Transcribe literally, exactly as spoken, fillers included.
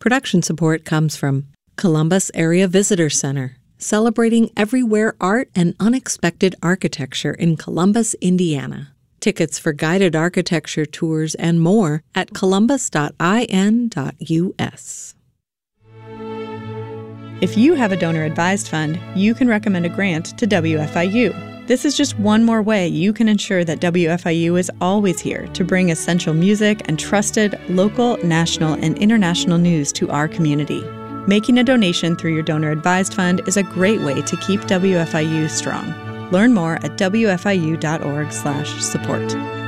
Production support comes from Columbus Area Visitor Center, celebrating everywhere art and unexpected architecture in Columbus, Indiana. Tickets for guided architecture tours and more at columbus dot I N dot U S. If you have a donor-advised fund, you can recommend a grant to W F I U. This is just one more way you can ensure that W F I U is always here to bring essential music and trusted local, national, and international news to our community. Making a donation through your donor-advised fund is a great way to keep W F I U strong. Learn more at W F I U dot org slash support.